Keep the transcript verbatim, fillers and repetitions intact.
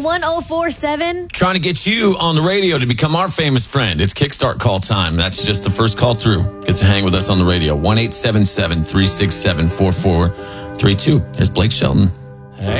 one oh four seven. Trying to get you on the radio to become our famous friend. It's Kickstart call time. That's just the first call through. Get to hang with us on the radio. one eight seven seven, three six seven, four four three two. Here's Blake Shelton.